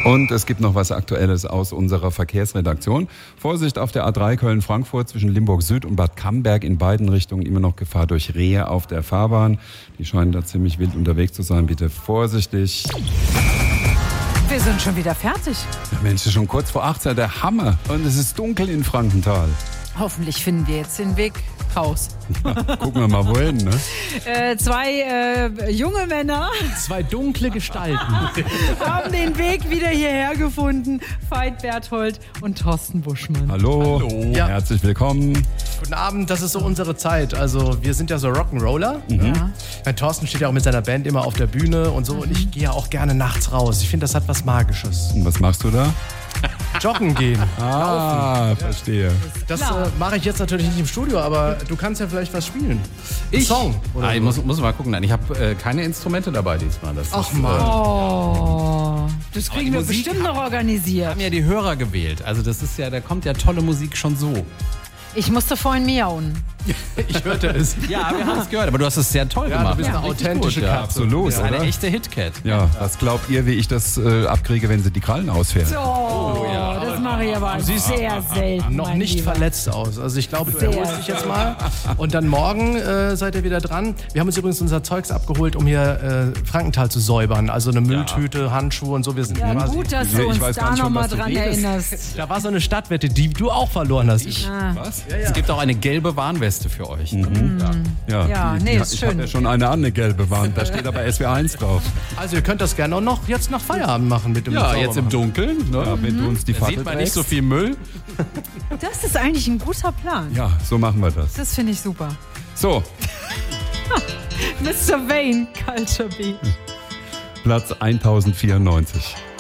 Und es gibt noch was Aktuelles aus unserer Verkehrsredaktion. Vorsicht auf der A3 Köln-Frankfurt zwischen Limburg Süd und Bad Camberg in beiden Richtungen immer noch Gefahr durch Rehe auf der Fahrbahn. Die scheinen da ziemlich wild unterwegs zu sein. Bitte vorsichtig. Wir sind schon wieder fertig. Ja, Mensch, ist schon kurz vor 18, der Hammer. Und es ist dunkel in Frankenthal. Hoffentlich finden wir jetzt den Weg raus. Ja, gucken wir mal wohin, ne? Zwei junge Männer Zwei dunkle Gestalten. haben den Weg wieder hierher gefunden. Veit Berthold und Thorsten Buschmann. Hallo. Ja. Herzlich willkommen. Guten Abend, das ist so unsere Zeit. Also wir sind ja so Rock'n'Roller. Ja, Thorsten steht ja auch mit seiner Band immer auf der Bühne und so. Und ich gehe ja auch gerne nachts raus. Ich finde, das hat was Magisches. Und was machst du da? Joggen gehen. Verstehe. Das mache ich jetzt natürlich nicht im Studio, aber du kannst ja vielleicht was spielen. Ich? Song. Oder Ah, ich so. muss mal gucken. Nein, ich habe keine Instrumente dabei diesmal. Das Ach ist, Mann. Oh, das Aber kriegen die wir Musik bestimmt noch organisiert. haben ja die Hörer gewählt. Also das ist ja, da kommt ja tolle Musik schon so. Ich musste vorhin miauen. Ich hörte es. Ja, wir haben es gehört, aber du hast es sehr toll Ja, gemacht. du bist eine Richtig authentische gut, ja. Katze. Absolut, Das ist eine oder? echte Hitcat. Ja, was glaubt ihr, wie ich das abkriege, wenn sie die Krallen ausfährt? Oh, das mache ich aber sehr selten. Noch mein nicht Lieber. verletzt aus. Also ich glaube, du Sehr. erholst dich jetzt mal. Und dann morgen seid ihr wieder dran. Wir haben uns übrigens unser Zeugs abgeholt, um hier Frankenthal zu säubern. Also eine Mülltüte, Handschuhe und so. Wir sind Ja, quasi... gut, dass Ich du uns weiß gar da nicht, von nochmal was du dran redest. erinnerst. Da war so eine Stadtwette, die du auch verloren hast. Was? Es gibt auch eine gelbe Warnweste für euch. Ja, nee, ist ich habe schön. ja schon eine andere gelbe Wand, da steht aber SW1 drauf. Also ihr könnt das gerne auch noch jetzt nach Feierabend machen mit dem Ja, jetzt im Saubermachen. Dunkeln. Ne? Ja, wenn du uns die Da Fackel sieht man nicht trägst. so viel Müll. Das ist eigentlich ein guter Plan. Ja, so machen wir das. Das finde ich super. So, Mr. Vane, Culture Beat. Platz 1094.